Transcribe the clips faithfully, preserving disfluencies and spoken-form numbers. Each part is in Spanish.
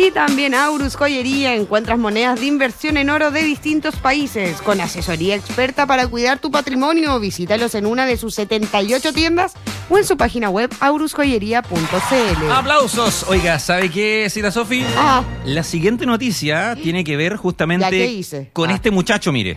Y también Aurus Joyería. Encuentras monedas de inversión en oro de distintos países. Con asesoría experta para cuidar tu patrimonio. Visítalos en una de sus setenta y ocho tiendas o en su página web aurus joyería punto c l. ¡Aplausos! Oiga, ¿sabe qué, Cita Sofi? Ah. La siguiente noticia tiene que ver justamente ¿Ya qué hice? con Ah. este muchacho, mire.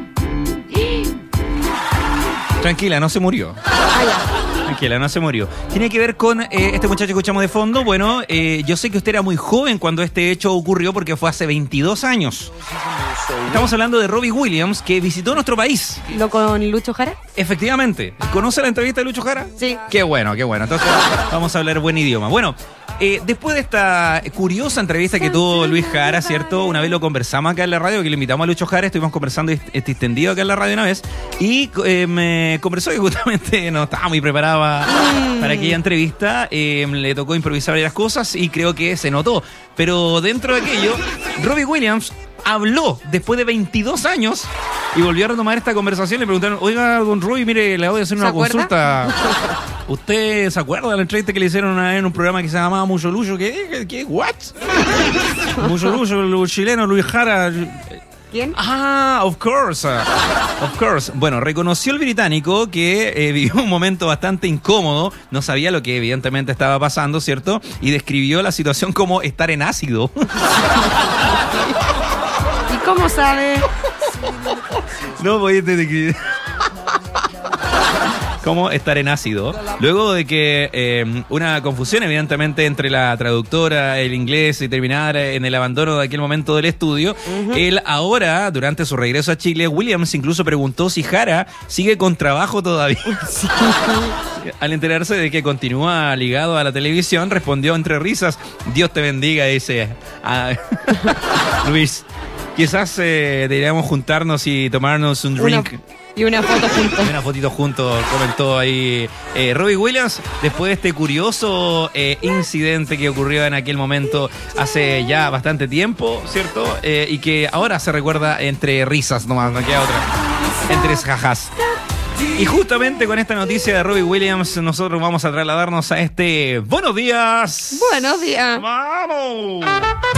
Tranquila, no se murió. Ah, ya. Tranquila, no se murió. Tiene que ver con eh, este muchacho que escuchamos de fondo. Bueno, eh, yo sé que usted era muy joven cuando este hecho ocurrió porque fue hace veintidós años. Estamos hablando de Robbie Williams, que visitó nuestro país. ¿Lo con Lucho Jara? Efectivamente. ¿Conoce la entrevista de Lucho Jara? Sí. Qué bueno, qué bueno. Entonces vamos a hablar buen idioma. Bueno, eh, después de esta curiosa entrevista que tuvo Luis Jara, ¿cierto? Una vez lo conversamos acá en la radio, que le invitamos a Lucho Jara, estuvimos conversando este extendido acá en la radio una vez, y eh, me conversó que justamente no estaba muy preparado para, para aquella entrevista. Eh, le tocó improvisar varias cosas y creo que se notó. Pero dentro de aquello, Robbie Williams habló después de veintidós años y volvió a retomar esta conversación. Le preguntaron, oiga, don Robbie, mire, le voy a hacer una consulta. ¿Usted se acuerda de la entrevista que le hicieron una vez en un programa que se llamaba Mucho Lucho? ¿Qué? ¿Qué? ¿Qué? ¿What? Mucho Lucho, el chileno Luis Jara. ¿Quién? Ah, of course. Uh, of course. Bueno, reconoció el británico que eh, vivió un momento bastante incómodo. No sabía lo que evidentemente estaba pasando, ¿cierto? Y describió la situación como estar en ácido. ¿Y cómo sabe? No voy a describir. Cómo estar en ácido. Luego de que eh, una confusión evidentemente entre la traductora, el inglés y terminar en el abandono de aquel momento del estudio, uh-huh. Él ahora, durante su regreso a Chile, Williams incluso preguntó si Jara sigue con trabajo todavía. Sí. Al enterarse de que continúa ligado a la televisión, respondió entre risas, Dios te bendiga, dice a Luis. Quizás eh, deberíamos juntarnos y tomarnos un drink. Una... Y una foto juntos. Una fotito juntos, comentó ahí eh, Robbie Williams, después de este curioso eh, incidente que ocurrió en aquel momento hace ya bastante tiempo, ¿cierto? Eh, y que ahora se recuerda entre risas nomás, no queda otra. Entre jajas. Y justamente con esta noticia de Robbie Williams, nosotros vamos a trasladarnos a este Buenos Días. Buenos días. ¡Vamos!